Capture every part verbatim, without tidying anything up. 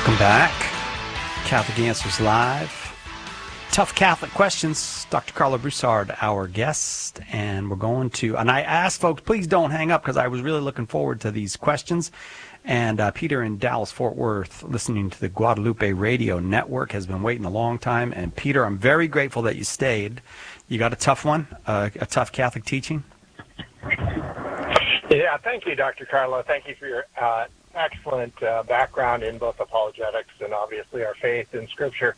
Welcome back. Catholic Answers Live. Tough Catholic questions. Doctor Carla Broussard, our guest, and we're going to, and I asked folks, please don't hang up because I was really looking forward to these questions. And uh, Peter in Dallas, Fort Worth, listening to the Guadalupe Radio Network, has been waiting a long time. And Peter, I'm very grateful that you stayed. You got a tough one, uh, a tough Catholic teaching? Yeah, thank you, Doctor Carla. Thank you for your uh, excellent uh, background in both apologetics and obviously our faith in Scripture.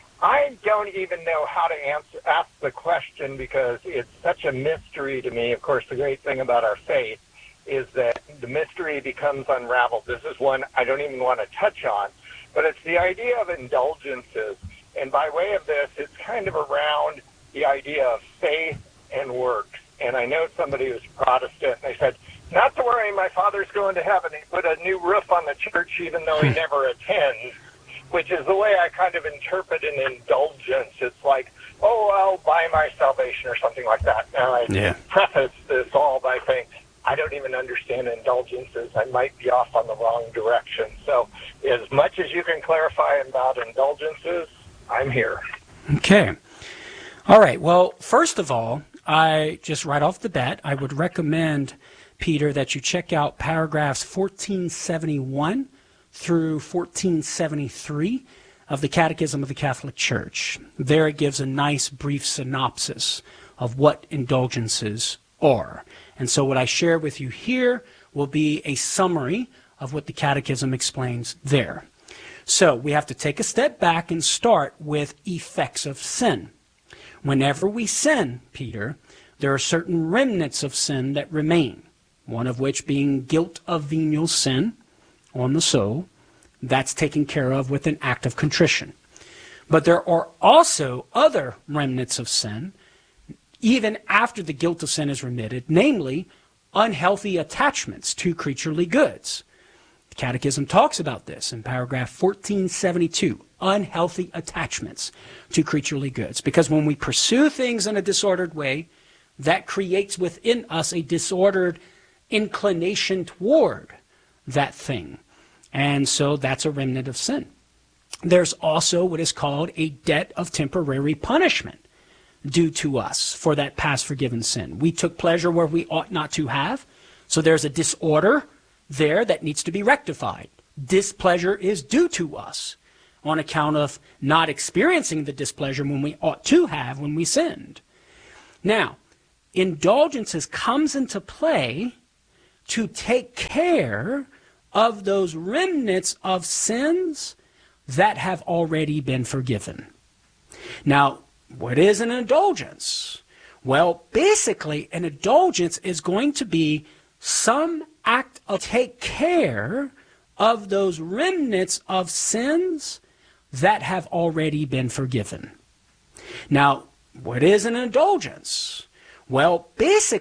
I don't even know how to answer ask the question because it's such a mystery to me. Of course, the great thing about our faith is that the mystery becomes unraveled. This is one I don't even want to touch on, but it's the idea of indulgences. And by way of this, it's kind of around the idea of faith and works. And I know somebody who's Protestant, and they said, not to worry, my father's going to heaven. He put a new roof on the church even though he never attends, which is the way I kind of interpret an indulgence. It's like, oh, I'll buy my salvation or something like that. Now, I Yeah. preface this all by saying, I don't even understand indulgences. I might be off on the wrong direction. So as much as you can clarify about indulgences, I'm here. Okay. All right. Well, first of all, I just right off the bat, I would recommend, Peter, that you check out paragraphs fourteen seventy-one through fourteen seventy-three of the Catechism of the Catholic Church. There it gives a nice brief synopsis of what indulgences are. And so what I share with you here will be a summary of what the Catechism explains there. So we have to take a step back and start with effects of sin. Whenever we sin, Peter, there are certain remnants of sin that remain, one of which being guilt of venial sin on the soul. That's taken care of with an act of contrition. But there are also other remnants of sin, even after the guilt of sin is remitted, namely unhealthy attachments to creaturely goods. The Catechism talks about this in paragraph fourteen seventy-two, unhealthy attachments to creaturely goods. Because when we pursue things in a disordered way, that creates within us a disordered inclination toward that thing. And so that's a remnant of sin. There's also what is called a debt of temporary punishment due to us for that past forgiven sin. We took pleasure where we ought not to have, so there's a disorder there that needs to be rectified. Displeasure is due to us on account of not experiencing the displeasure when we ought to have when we sinned. Now, indulgences comes into play to take care of those remnants of sins that have already been forgiven. Now, what is an indulgence? Well, basically, an indulgence is going to be some act of take care of those remnants of sins that have already been forgiven. Now, what is an indulgence? Well, basically,